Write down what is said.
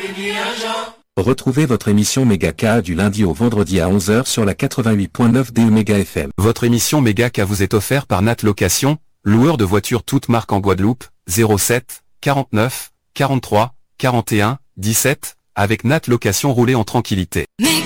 Retrouvez votre émission Méga K du lundi au vendredi à 11 h sur la 88.9 DE Méga FM. Votre émission Méga K vous est offerte par Nat Location, loueur de voitures toutes marques en Guadeloupe, 07 49 43 41 17, avec Nat Location, roulez en tranquillité.